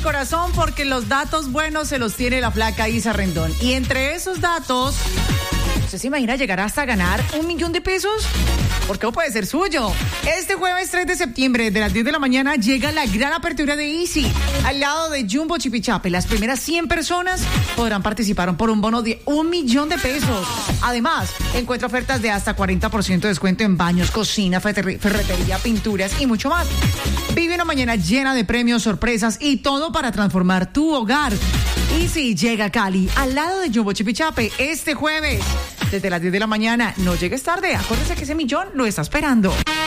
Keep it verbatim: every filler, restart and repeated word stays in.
corazón porque los datos buenos se los tiene la flaca Isa Rendón. Y entre esos datos, ¿usted se imagina llegar hasta ganar un millón de pesos? Porque no puede ser suyo. Este jueves tres de septiembre, de las diez de la mañana, llega la gran apertura de Easy, al lado de Jumbo Chipichape. Las primeras cien personas podrán participar por un bono de un millón de pesos. Además, encuentra ofertas de hasta cuarenta por ciento de descuento en baños, cocina, ferretería, pinturas y mucho más. Vive una mañana llena de premios, sorpresas y todo para transformar tu hogar. Easy llega a Cali, al lado de Jumbo Chipichape, este jueves, desde las diez de la mañana. No llegues tarde, acuérdese que ese millón lo está esperando.